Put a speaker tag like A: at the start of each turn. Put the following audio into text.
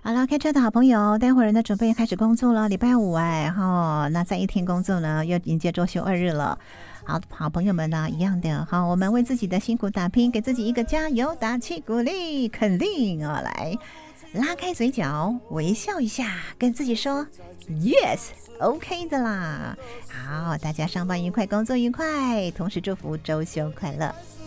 A: 好了，开车的好朋友，待会儿呢准备开始工作了，礼拜五那再一天工作呢，又迎接周休2日了。好朋友们呢，一样的我们为自己的辛苦打拼，给自己一个加油打气鼓励肯定来拉开嘴角，微笑一下，跟自己说 yes OK 的啦。好，大家上班愉快，工作愉快，同时祝福周休快乐。